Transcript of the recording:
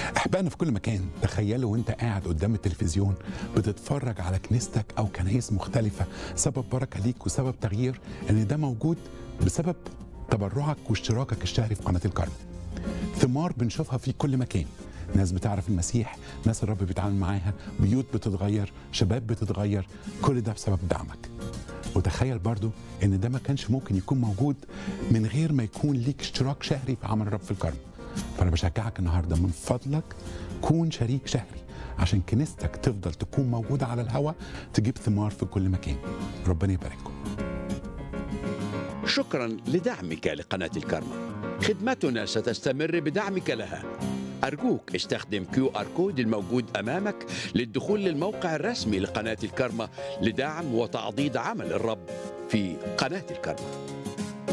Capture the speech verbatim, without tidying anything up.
احبائنا في كل مكان، تخيلوا وانت قاعد قدام التلفزيون بتتفرج على كنيستك او كنايس مختلفه، سبب بركه ليك وسبب تغيير، ان ده موجود بسبب تبرعك واشتراكك الشهري في قناه الكرم. ثمار بنشوفها في كل مكان، ناس بتعرف المسيح، ناس الرب بيتعامل معاها، بيوت بتتغير، شباب بتتغير، كل ده بسبب دعمك. وتخيل برضو ان ده ما كانش ممكن يكون موجود من غير ما يكون ليك اشتراك شهري في عمل الرب في الكرم. فانا بشجعك النهارده من فضلك كون شريك شهري عشان كنيستك تفضل تكون موجوده على الهواء، تجيب ثمار في كل مكان. ربنا يبارككم. شكرا لدعمك لقناة الكرمة. خدمتنا ستستمر بدعمك لها. أرجوك استخدم كيو آر كود الموجود أمامك للدخول للموقع الرسمي لقناة الكرمة لدعم وتعضيد عمل الرب في قناة الكرمة.